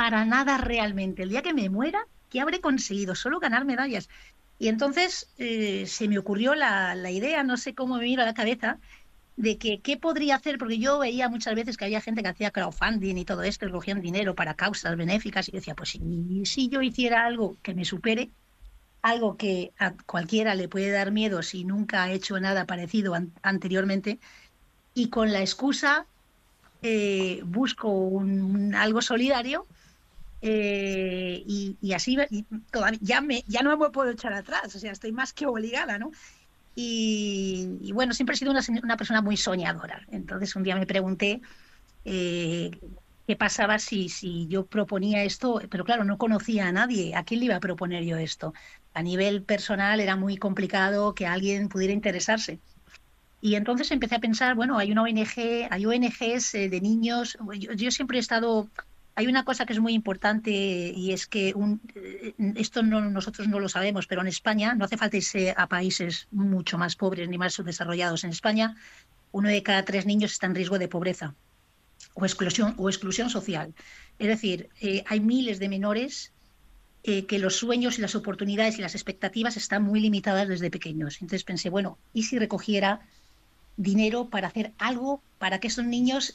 para nada realmente. El día que me muera, ¿qué habré conseguido? Solo ganar medallas. Y entonces se me ocurrió la idea, no sé cómo me vino a la cabeza, de que qué podría hacer, porque yo veía muchas veces que había gente que hacía crowdfunding y todo esto, y cogían dinero para causas benéficas, y yo decía, pues si yo hiciera algo que me supere, algo que a cualquiera le puede dar miedo si nunca ha hecho nada parecido anteriormente, y con la excusa busco algo solidario, y así y todavía, ya no me puedo echar atrás, o sea, estoy más que obligada, ¿no? Y bueno, siempre he sido una persona muy soñadora. Entonces un día me pregunté eh, qué pasaba si yo proponía esto, pero claro, no conocía a nadie. ¿A quién le iba a proponer yo esto? A nivel personal era muy complicado que alguien pudiera interesarse. Y entonces empecé a pensar, bueno, hay una ONG, hay ONGs de niños. Yo siempre he estado. Hay una cosa que es muy importante y es que esto no, nosotros no lo sabemos, pero en España no hace falta irse a países mucho más pobres ni más subdesarrollados. En España, 1 de cada 3 niños está en riesgo de pobreza o exclusión social. Es decir, hay miles de menores que los sueños y las oportunidades y las expectativas están muy limitadas desde pequeños. Entonces pensé, bueno, ¿y si recogiera dinero para hacer algo para que esos niños,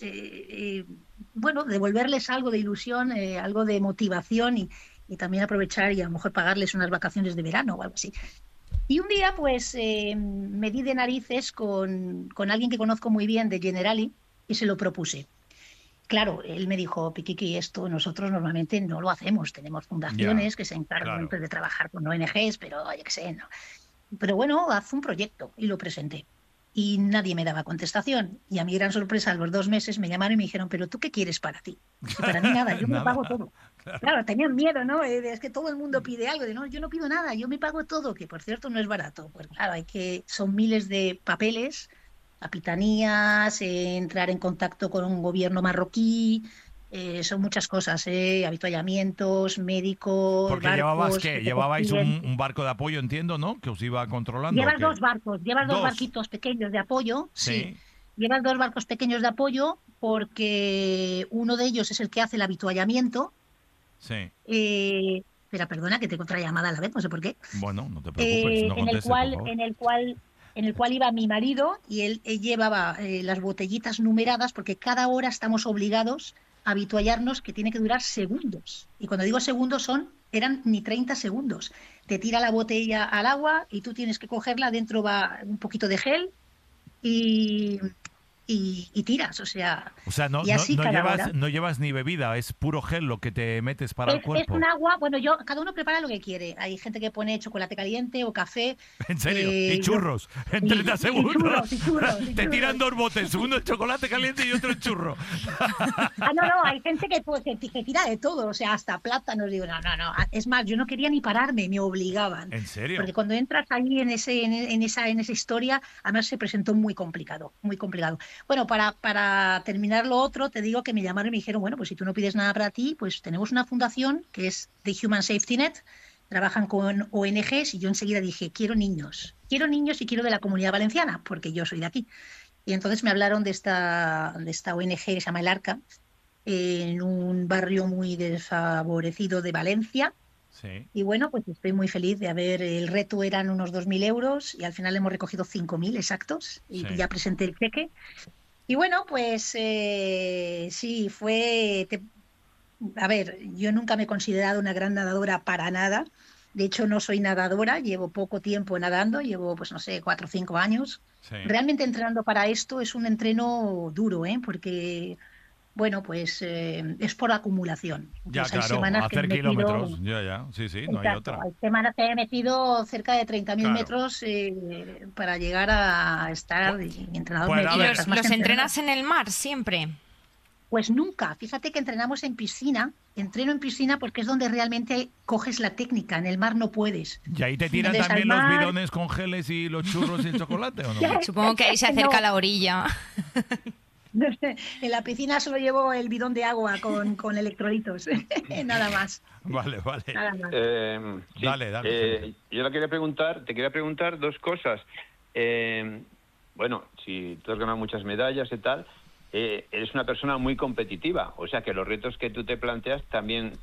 bueno, devolverles algo de ilusión, algo de motivación y también aprovechar y a lo mejor pagarles unas vacaciones de verano o algo así? Y un día, pues, me di de narices con alguien que conozco muy bien de Generali y se lo propuse. Claro, él me dijo, Piquiqui, esto nosotros normalmente no lo hacemos. Tenemos Ya, fundaciones que se encargan claro. pues, de trabajar con ONGs, pero yo qué sé, no. Pero bueno, haz un proyecto y lo presenté. Y nadie me daba contestación. Y a mi gran sorpresa, a los 2 meses me llamaron y me dijeron, ¿pero tú qué quieres para ti? Y para mí nada, yo me lo pago Nada, todo. claro. Claro, tenían miedo, ¿no? Es que todo el mundo pide algo. De, no, yo no pido nada, yo me pago todo, que por cierto no es barato. Pues claro, son miles de papeles, capitanías, entrar en contacto con un gobierno marroquí, son muchas cosas, avituallamientos, médicos, Porque llevabas, barcos que ¿qué? te Llevabais persiguen. un barco de apoyo, entiendo, ¿no? Que os iba controlando, ¿o Llevas qué? 2 barcos, llevas dos Dos. barquitos pequeños de apoyo, sí. Sí, Llevas 2 barcos pequeños de apoyo porque uno de ellos es el que hace el avituallamiento. sí. Espera, perdona que tengo otra llamada a la vez, no sé por qué. Bueno, no te preocupes, eh, no en el contestes, por cual, favor. en el cual, en el cual iba mi marido y él llevaba las botellitas numeradas porque cada hora estamos obligados a avituallarnos que tiene que durar segundos. Y cuando digo segundos eran ni 30 segundos. Te tira la botella al agua y tú tienes que cogerla, dentro va un poquito de gel y, y tiras, o sea, O sea, y así cada hora. no llevas ni bebida, es puro gel lo que te metes para el Es un cuerpo. agua, bueno, cada uno prepara lo que quiere. Hay gente que pone chocolate caliente o café. En serio. Y Yo churros, en Y, 30 y segundos. churros, y churros, y Te churros. tiran 2 botes, uno el chocolate caliente y otro el churro. No, no, hay gente que tira de todo, o sea, hasta plátanos. Digo, no, no, no. Es más, yo no quería ni pararme, me obligaban. ¿En serio? Porque cuando entras ahí en esa historia, además se presentó muy complicado, muy complicado. Bueno, para terminar lo otro, te digo que me llamaron y me dijeron, bueno, pues si tú no pides nada para ti, pues tenemos una fundación que es The Human Safety Net, trabajan con ONGs y yo enseguida dije, quiero niños y quiero de la Comunidad Valenciana, porque yo soy de aquí. Y entonces me hablaron de esta ONG que se llama El Arca, en un barrio muy desfavorecido de Valencia. Sí, Y bueno, pues estoy muy feliz de el reto eran unos 2.000 euros y al final hemos recogido 5.000 exactos y sí. ya presenté el cheque. Y bueno, pues sí, a ver, yo nunca me he considerado una gran nadadora para nada. De hecho, no soy nadadora, llevo poco tiempo nadando, llevo, pues no sé, 4 o 5 años. Sí. Realmente entrenando para esto es un entreno duro, ¿eh? Porque, bueno, pues es por acumulación. Ya, Entonces hay claro, semanas que me he hacer metido, kilómetros. Ya, ya. Sí, sí, no hay exacto, otra. hay semanas que he metido cerca de 30.000 Claro. metros para llegar a Pues, estar, y mi entrenador me pues a decía, ¿Y ver, estás más que los entrenada. entrenas en el mar siempre? Pues nunca. Fíjate que entrenamos en piscina. Entreno en piscina porque es donde realmente coges la técnica. En el mar no puedes. ¿y ahí te tiran Entonces al también los mar, bidones con geles y los churros y el chocolate o no? Supongo que ahí se acerca a no. la orilla. En la piscina solo llevo el bidón de agua con electrolitos. Nada más. Vale, vale. Nada más. Sí, Dale, dale, Felipe. yo te quería preguntar dos cosas. Bueno, si tú has ganado muchas medallas y tal, eres una persona muy competitiva, o sea que los retos que tú te planteas también